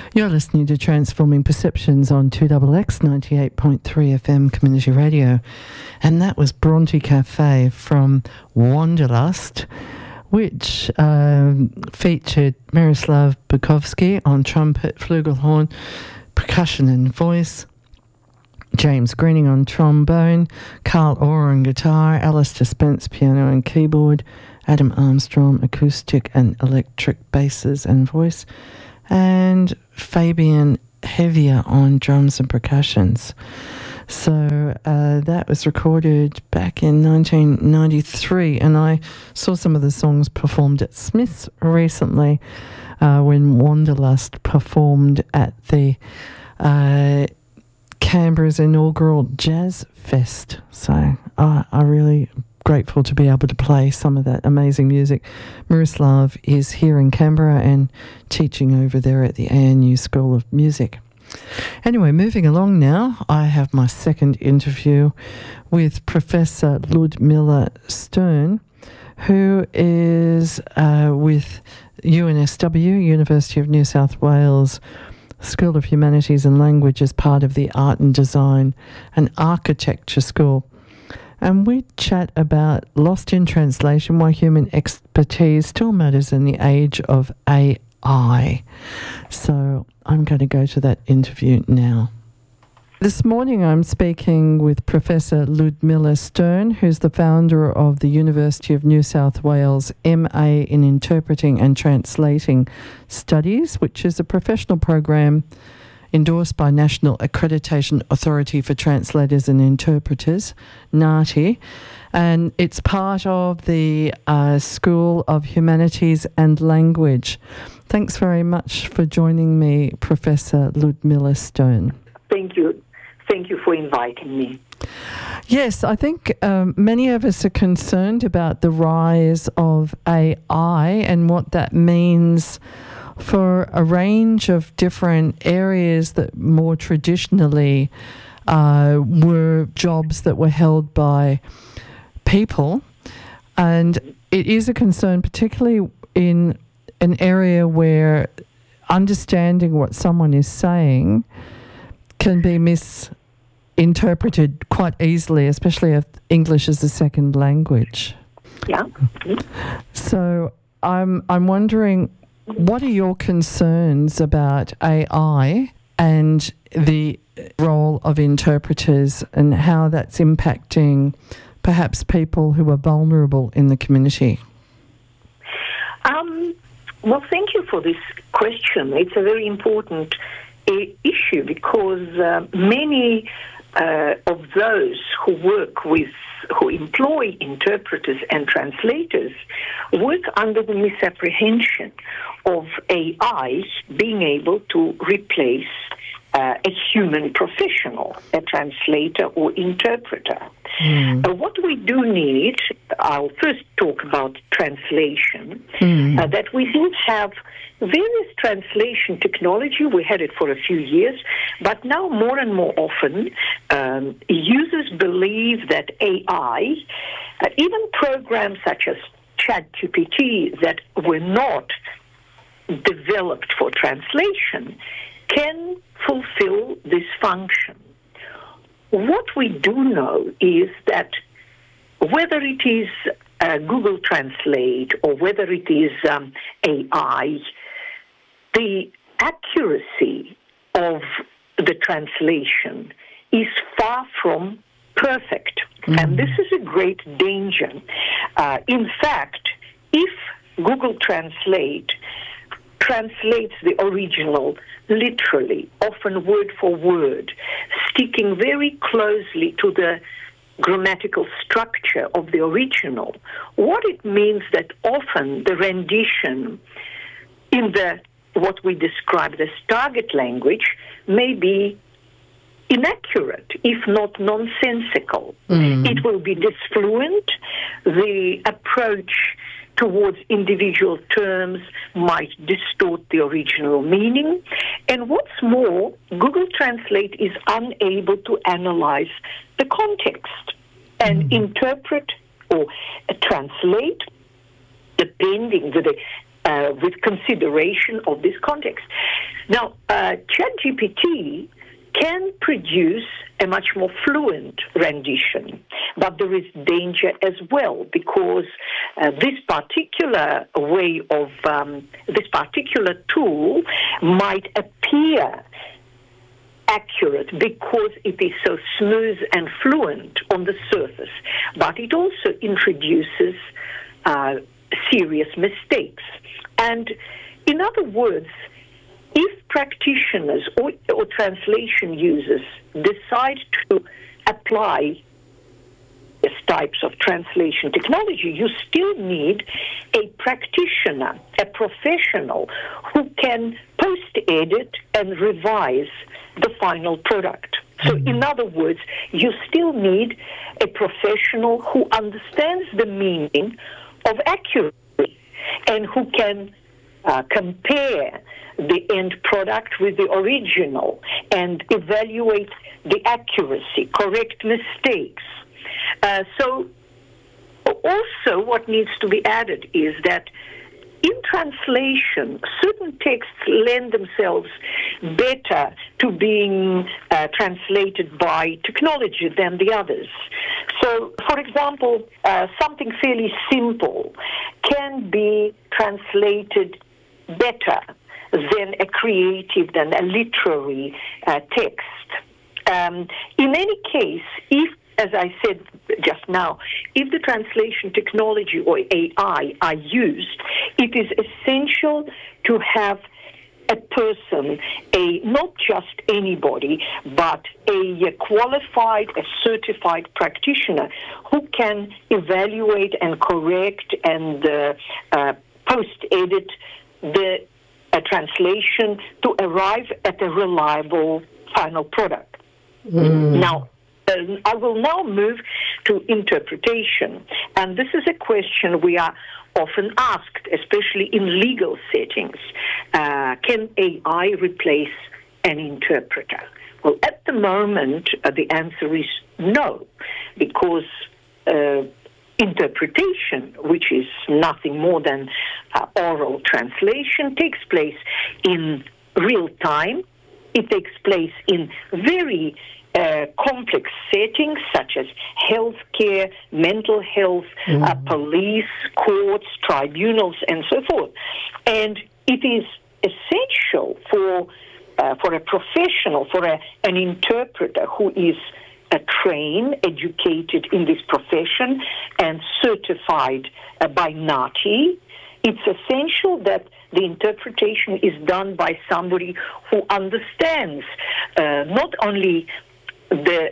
You're listening to Transforming Perceptions on 2XX 98.3 FM Community Radio. And that was Bronte Cafe from Wanderlust, which featured Miroslav Bukovsky on trumpet, flugelhorn, percussion and voice, James Greening on trombone, Carl Orr on guitar, Alistair Spence piano and keyboard, Adam Armstrong acoustic and electric basses and voice, and Fabian Heavier on drums and percussions. So that was recorded back in 1993, and I saw some of the songs performed at Smith's recently when Wanderlust performed at the Canberra's inaugural Jazz Fest. So I really grateful to be able to play some of that amazing music. Miroslav is here in Canberra and teaching over there at the ANU School of Music. Anyway, moving along now, I have my second interview with Professor Ludmilla Stern, who is with UNSW, University of New South Wales School of Humanities and Language, as part of the Art and Design and Architecture School. And we chat about lost in translation, why human expertise still matters in the age of AI. So I'm going to go to that interview now. This morning I'm speaking with Professor Ludmilla Stern, who's the founder of the University of New South Wales MA in Interpreting and Translating Studies, which is a professional program endorsed by National Accreditation Authority for Translators and Interpreters, NAATI, and it's part of the School of Humanities and Language. Thanks very much for joining me, Professor Ludmilla Stern. Thank you. Thank you for inviting me. Yes, I think many of us are concerned about the rise of AI and what that means for a range of different areas that more traditionally were jobs that were held by people. And it is a concern, particularly in an area where understanding what someone is saying can be misinterpreted quite easily, especially if English is a second language. Yeah. So I'm wondering, what are your concerns about AI and the role of interpreters and how that's impacting perhaps people who are vulnerable in the community? Well, thank you for this question. It's a very important issue because many of those who employ interpreters and translators work under the misapprehension of AI being able to replace a human professional, a translator or interpreter. What we do need, I'll first talk about translation, that we do have various translation technology. We had it for a few years, but now more and more often users believe that AI, even programs such as ChatGPT that were not developed for translation, can fulfill this function. What we do know is that whether it is Google Translate or whether it is AI, the accuracy of the translation is far from perfect. And this is a great danger. In fact, if Google Translate translates the original literally, often word for word, sticking very closely to the grammatical structure of the original, what it means that often the rendition in what we describe as target language may be inaccurate, if not nonsensical. It will be disfluent. The approach towards individual terms might distort the original meaning. And what's more, Google Translate is unable to analyze the context and interpret or translate, depending with consideration of this context. Now, ChatGPT can produce a much more fluent rendition, but there is danger as well, because this particular way of, this particular tool might appear accurate because it is so smooth and fluent on the surface, but it also introduces serious mistakes. And in other words, if practitioners or translation users decide to apply these types of translation technology, you still need a practitioner, a professional who can post-edit and revise the final product. So in other words, you still need a professional who understands the meaning of accuracy and who can compare the end product with the original and evaluate the accuracy, correct mistakes. So also what needs to be added is that in translation, certain texts lend themselves better to being translated by technology than the others. So, for example, something fairly simple can be translated better than a creative, than a literary text. In any case, if, as I said just now, if the translation technology or AI are used, it is essential to have a person, not just anybody, but a qualified, a certified practitioner who can evaluate and correct and post-edit the translation to arrive at a reliable final product. Now, I will now move to interpretation. And this is a question we are often asked, especially in legal settings. Can AI replace an interpreter? Well, at the moment, the answer is no, because interpretation, which is nothing more than oral translation, takes place in real time. It takes place in very complex settings such as healthcare, mental health, police, courts, tribunals, and so forth. And it is essential for a professional, for an interpreter who is trained, educated in this profession, and certified by NATI. It's essential that the interpretation is done by somebody who understands not only the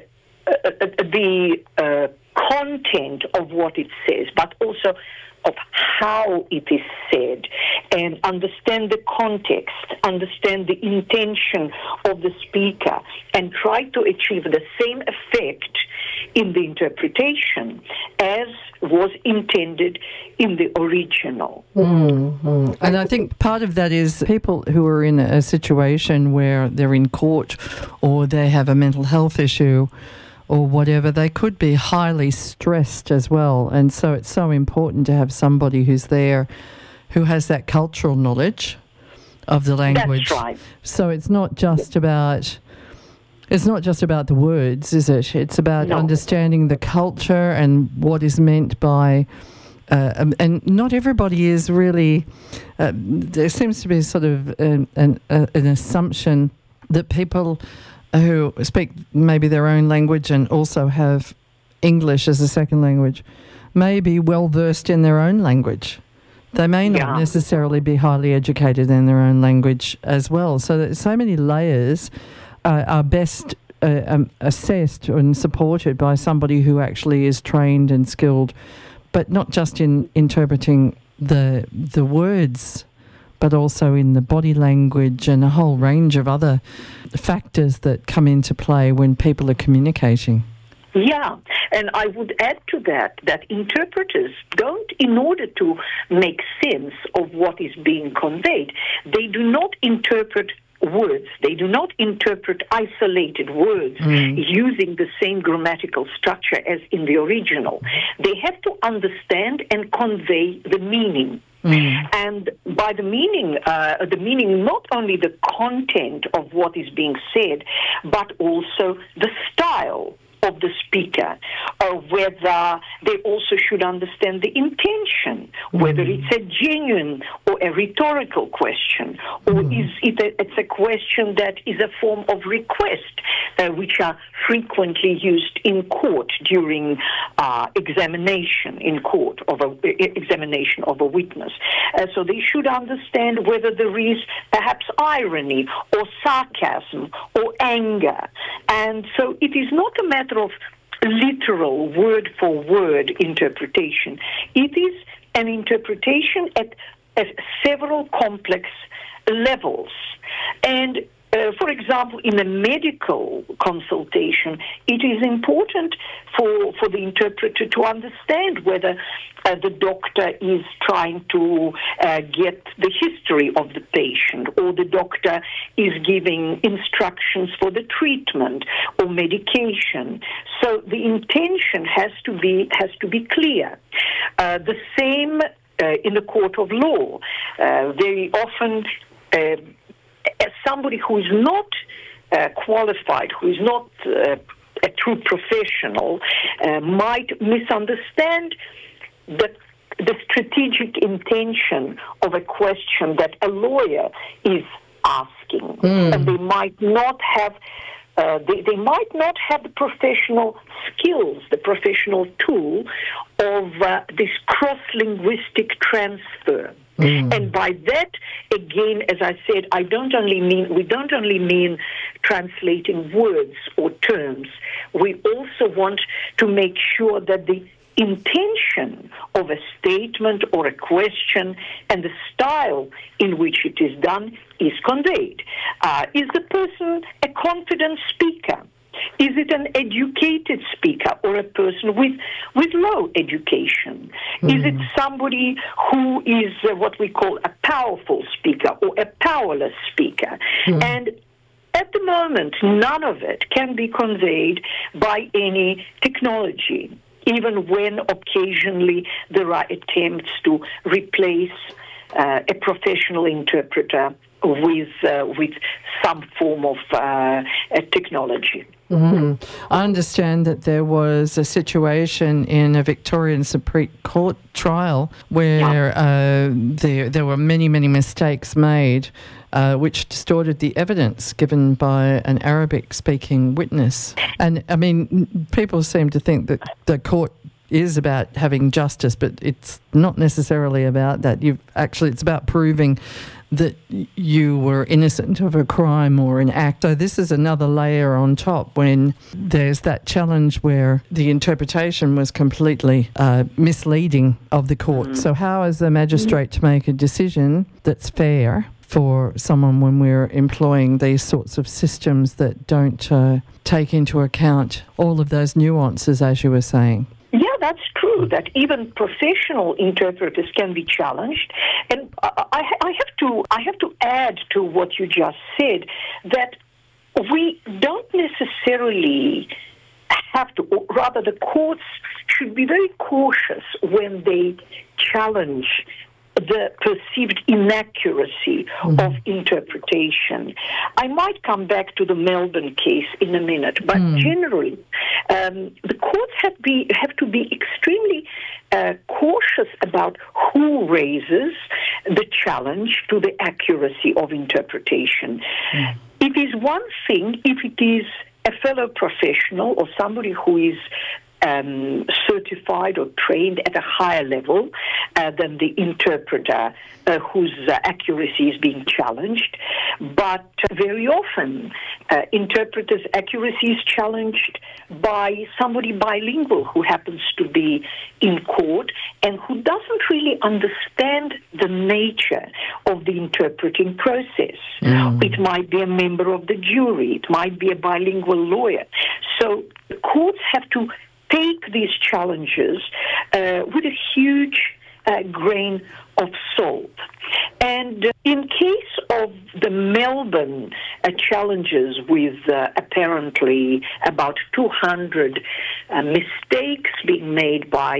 content of what it says, but also of how it is said, and understand the context, understand the intention of the speaker, and try to achieve the same effect in the interpretation as was intended in the original. And I think part of that is people who are in a situation where they're in court or they have a mental health issue or whatever, they could be highly stressed as well. And so it's so important to have somebody who's there who has that cultural knowledge of the language. That's right. So it's not just about... It's not just about the words, is it? It's about understanding the culture and what is meant by... and not everybody is really... there seems to be sort of an assumption that people who speak maybe their own language and also have English as a second language may be well-versed in their own language. They may not necessarily be highly educated in their own language as well. So there's so many layers... are best assessed and supported by somebody who actually is trained and skilled, but not just in interpreting the words, but also in the body language and a whole range of other factors that come into play when people are communicating. Yeah, and I would add to that interpreters don't, in order to make sense of what is being conveyed, they do not interpret words. They do not interpret isolated words using the same grammatical structure as in the original. They have to understand and convey the meaning And by the meaning not only the content of what is being said, but also the style of the speaker, or whether they also should understand the intention, whether it's a genuine or a rhetorical question, or it's a question that is a form of request, which are frequently used in court during examination in court of examination of a witness. So they should understand whether there is perhaps irony or sarcasm or anger. And so it is not a matter of literal word-for-word interpretation. It is an interpretation at several complex levels. And for example, in a medical consultation, it is important for the interpreter to understand whether the doctor is trying to get the history of the patient, or the doctor is giving instructions for the treatment or medication. So the intention has to be clear. The same in the court of law. Very often, somebody who is not qualified, who is not a true professional, might misunderstand the strategic intention of a question that a lawyer is asking, and they might not have. They might not have the professional skills, the professional tool of this cross-linguistic transfer. And by that, again, as I said, we don't only mean translating words or terms. We also want to make sure that the intention of a statement or a question and the style in which it is done is conveyed. Is the person a confident speaker? Is it an educated speaker or a person with low education? Is it somebody who is what we call a powerful speaker or a powerless speaker? And at the moment, none of it can be conveyed by any technology, even when occasionally there are attempts to replace a professional interpreter with some form of technology. I understand that there was a situation in a Victorian Supreme Court trial where there were many mistakes made, which distorted the evidence given by an Arabic-speaking witness. And, I mean, people seem to think that the court is about having justice, but it's not necessarily about that. It's about proving that you were innocent of a crime or an act. So this is another layer on top when there's that challenge where the interpretation was completely misleading of the court. So how is the magistrate to make a decision that's fair for someone when we're employing these sorts of systems that don't take into account all of those nuances, as you were saying? Yeah, that's true, that even professional interpreters can be challenged. And I have to add to what you just said, that we don't necessarily have to, or rather the courts should be very cautious when they challenge the perceived inaccuracy of interpretation. I might come back to the Melbourne case in a minute, but generally, the courts have to be extremely cautious about who raises the challenge to the accuracy of interpretation. It is one thing if it is a fellow professional or somebody who is certified or trained at a higher level than the interpreter whose accuracy is being challenged. But very often, interpreters' accuracy is challenged by somebody bilingual who happens to be in court and who doesn't really understand the nature of the interpreting process. It might be a member of the jury. It might be a bilingual lawyer. So the courts have to take these challenges with a huge grain of salt. And in case of the Melbourne challenges with apparently about 200 mistakes being made by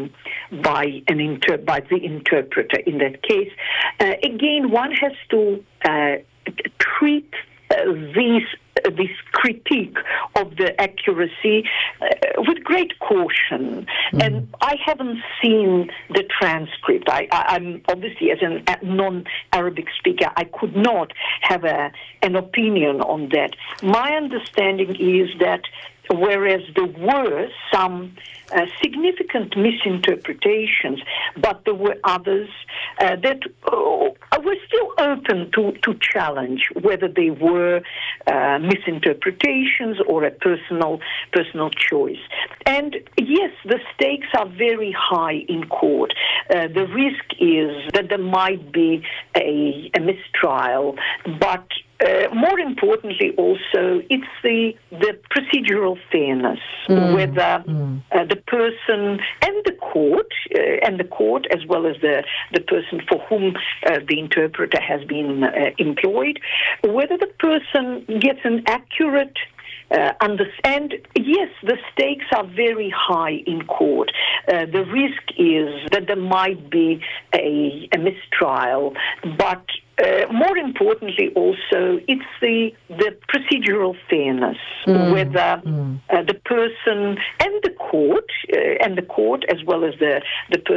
the interpreter in that case, again, one has to treat this critique of the accuracy with great caution. And I haven't seen the transcript. I'm obviously, as a non-Arabic speaker, I could not have an opinion on that. My understanding is that whereas there were some significant misinterpretations, but there were others that were still open to challenge, whether they were misinterpretations or a personal choice. And yes, the stakes are very high in court. The risk is that there might be a mistrial, but more importantly, also, it's the procedural fairness, whether the person and the court, as well as the person for whom the interpreter has been employed, whether the person gets an accurate understand. Yes, the stakes are very high in court. The risk is that there might be a mistrial, but more importantly, also, it's the procedural fairness, whether the person and the court, as well as the person